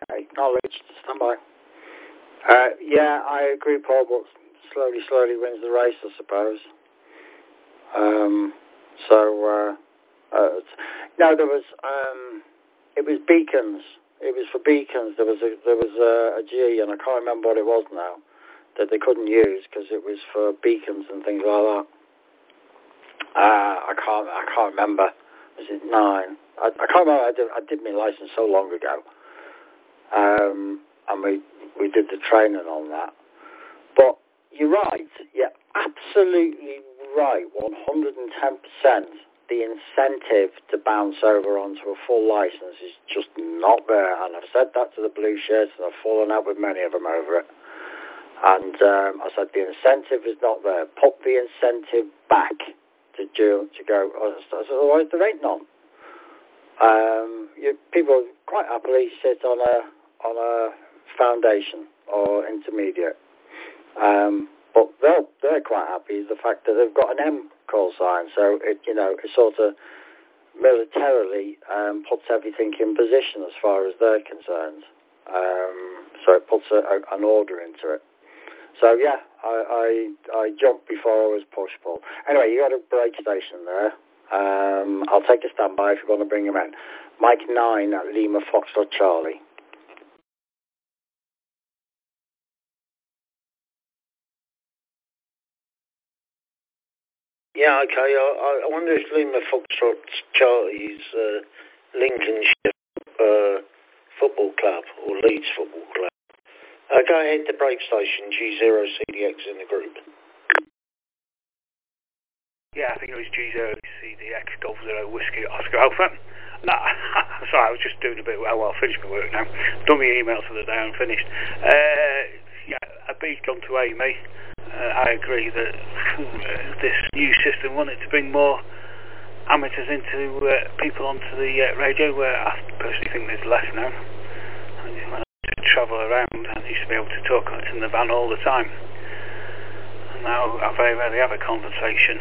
Acknowledged. Stand by. Yeah, I agree, Paul, but slowly wins the race, I suppose. No, there was, it was Beacons. It was for Beacons. There was a G, and I can't remember what it was now, that they couldn't use because it was for beacons and things like that. I can't remember. Was it 9? I can't remember. I did my license so long ago, and we did the training on that. But you're right. You're absolutely right. 110%. The incentive to bounce over onto a full license is just not there, and I've said that to the blue shirts, and I've fallen out with many of them over it. And I said the incentive is not there. Put the incentive back to go. Otherwise, there ain't none. People quite happily sit on a foundation or intermediate, but they're quite happy with the fact that they've got an M call sign. So it sort of militarily puts everything in position as far as they're concerned. So it puts an order into it. So yeah, I jumped before I was pushed, Paul. Anyway, you got a break station there. I'll take a standby if you want to bring him in. Mike 9 at Lima Foxtrot Charlie. Yeah, okay. I wonder if Lima Foxtrot Charlie's Lincolnshire Football Club or Leeds Football Club. Go ahead to break station G0CDX in the group. Yeah, I think it was G0CDX Golf 0 Whiskey Oscar Alpha. No, sorry, I was just doing a bit. Well, I'll finish my work now. Done my email for the day and finished. Yeah, a beacon to Amy. I agree that this new system wanted to bring more amateurs into people onto the radio, where I personally think there's less now. When I travel around, I used to be able to talk in the van all the time. And now I very rarely have a conversation.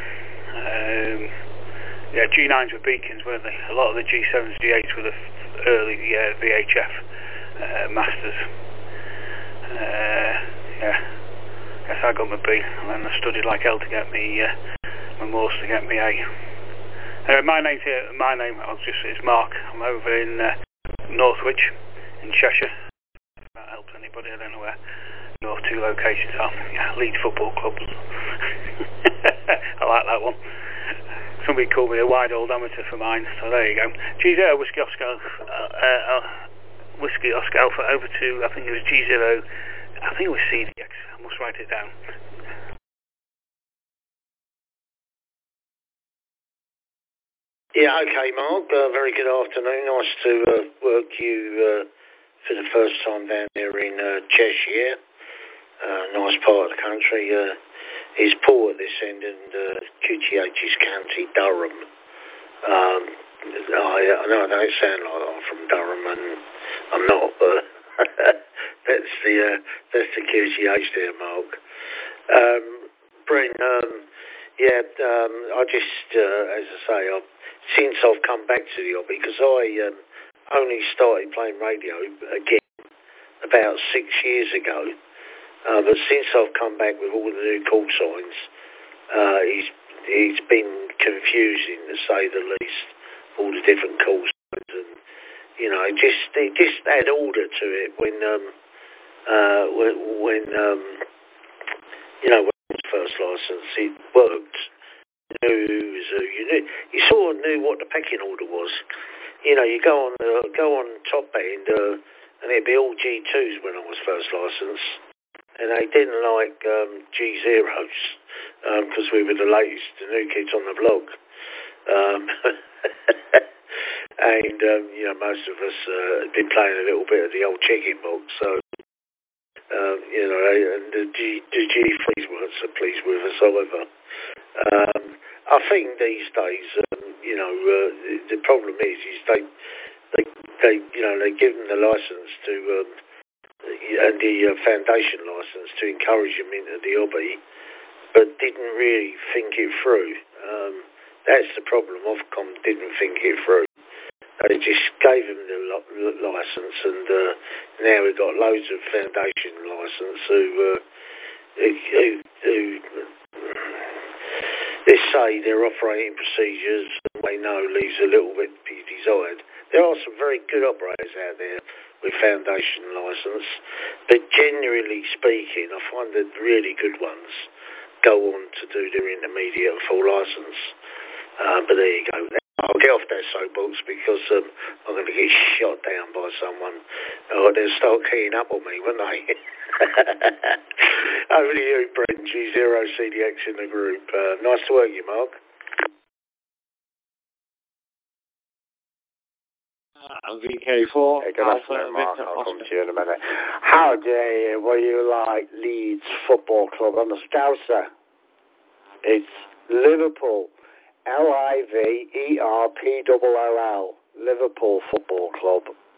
Yeah, G9s were beacons, weren't they? A lot of the G7s, G8s were the early VHF masters. Yeah, guess I got my B, and then I studied like hell to get me my Morse to get me A. Anyway, my name is Mark. I'm over in Northwich, in Cheshire. If that helps anybody, I don't know where North 2 locations are. Yeah, Leeds Football Club. I like that one. Somebody called me a wide old amateur for mine, so there you go. G0 Whiskey Oscar Alpha over to, I think it was G0, I think it was CDX. I must write it down. Yeah, okay, Mark. Very good afternoon. Nice to work you for the first time down there in Cheshire. Nice part of the country. Is Paul at this end, and QTH is County Durham. I know I don't sound like I'm from Durham, and I'm not, but that's the QTH there, Mark. Brent, I just, as I say, since I've come back to the hobby, because I only started playing radio again about 6 years ago. But since I've come back with all the new call signs, it's been confusing to say the least. All the different call signs, and it just add order to it when when first license it worked. You sort of knew what the pecking order was. You go on top end, and it'd be all G2s when I was first license. And they didn't like G0s because we were the latest, the new kids on the block. And, most of us had been playing a little bit of the old chicken box. So, and the G3s weren't so pleased with us either. I think these days, the problem is they give them the license to... and the foundation license to encourage them into the hobby, but didn't really think it through. That's the problem. Ofcom didn't think it through. They just gave him the licence, and now we've got loads of foundation licence who they say their operating procedures, they know, leaves a little bit to be desired. There are some very good operators out there with foundation licence, but generally speaking, I find that really good ones go on to do their intermediate and full licence. But there you go. I'll get off that soapbox because I'm going to get shot down by someone. Oh, they'll start keying up on me, won't they? Over to you, Brent, G0CDX in the group. Nice to work you, Mark. VK4. Hey, good afternoon, Mark. I'll come to you in a minute. How dare you? What you like? Leeds Football Club. I'm a Scouser. It's Liverpool. Liverpool. Liverpool Football Club.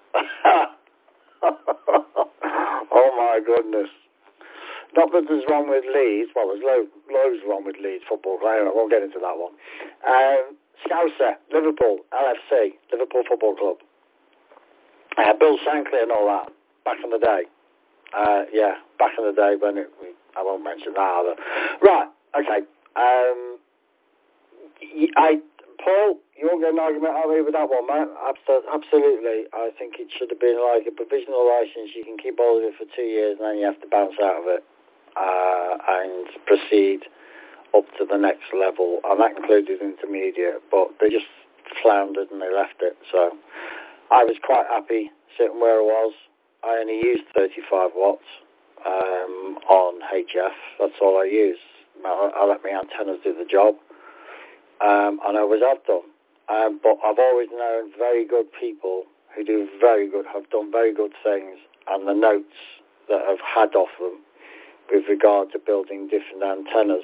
Oh my goodness. Not that there's wrong with Leeds. Well, there's loads wrong with Leeds Football Club. I won't get into that one. Scouser, Liverpool, LFC, Liverpool Football Club. Bill Shankly and all that, back in the day. Back in the day when I won't mention that either. Right, okay. Paul, you won't get an argument out of me with that one, man. Absolutely. I think it should have been like a provisional license. You can keep all of it for 2 years and then you have to bounce out of it and proceed up to the next level. And that included intermediate, but they just floundered and they left it. So I was quite happy sitting where I was. I only used 35 watts on HF. That's all I use. I let my antennas do the job. And I always have done. But I've always known very good people who have done very good things, and the notes that I've had off them with regard to building different antennas,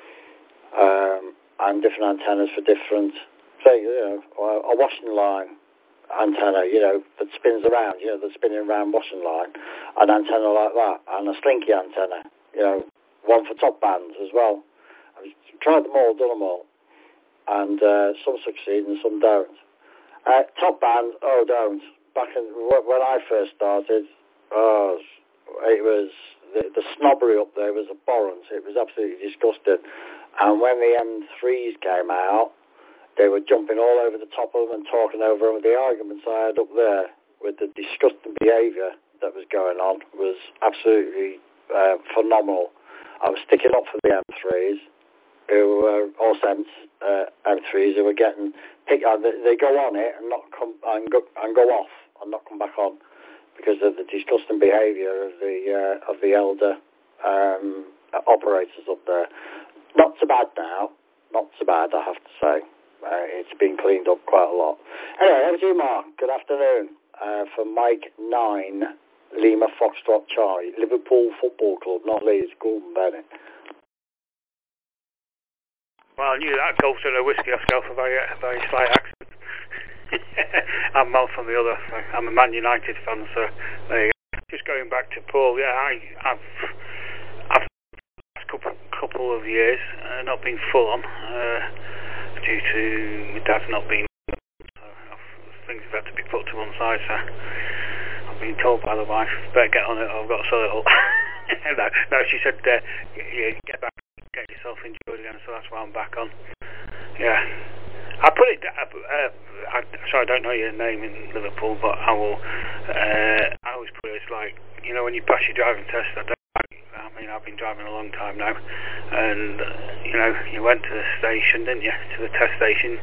and different antennas for different, say, a washing line antenna, that spins around, the spinning around washing line, an antenna like that, and a slinky antenna, one for top bands as well. I've tried them all, done them all. And some succeed and some don't. Top band, don't. Back when I first started, it was the snobbery up there was abhorrent. It was absolutely disgusting. And when the M3s came out, they were jumping all over the top of them and talking over them. The arguments I had up there with the disgusting behaviour that was going on was absolutely phenomenal. I was sticking up for the M3s. Who were also M3s who were getting picked on. They go on it and not come and go off and not come back on because of the disgusting behaviour of the elder operators up there. Not so bad now. Not so bad, I have to say. It's been cleaned up quite a lot. Anyway, over to you, Mark. Good afternoon. For Mike 9, Lima Foxtrot Charlie, Liverpool Football Club, not Leeds, Gordon Bennett. Well, I knew that Gulf Zero Whiskey Oscar for a very slight accent. I'm Mal from the other. I'm a Man United fan, so there you go. Just going back to Paul, I've last couple of years not been full on due to my dad's not being. So things have had to be put to one side. So I've been told by the wife, better get on it. I've got so little. No, she said, get back. Get yourself enjoyed again, so that's why I'm back on. Yeah, I put it. Sorry, I don't know your name in Liverpool, but I will. I always put it as like, when you pass your driving test. I've been driving a long time now, and you went to the station, didn't you? To the test station.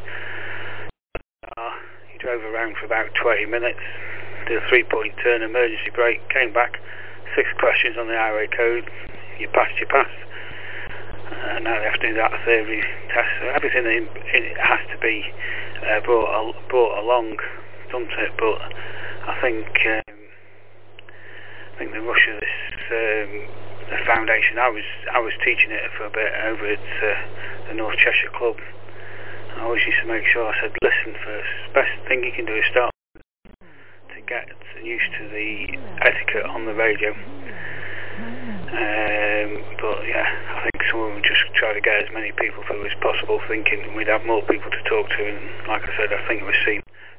You drove around for about 20 minutes, did a 3-point turn, emergency brake, came back, 6 questions on the highway code. You passed. Now they have to do that theory test. So everything it has to be brought along, doesn't it? But I think the rush of this the foundation. I was teaching it for a bit over at the North Cheshire Club. I always used to make sure I said, listen first. Best thing you can do is start to get used to the etiquette on the radio. But yeah, I think someone would just try to get as many people through as possible, thinking we'd have more people to talk to, and like I said, I think it was seen